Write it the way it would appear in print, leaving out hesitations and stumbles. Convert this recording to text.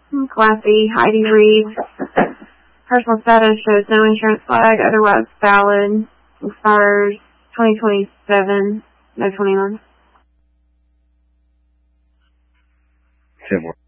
Class E, Heidi Reed. Personal status shows no insurance flag, otherwise valid. Expires 2027, no 21. 10 more.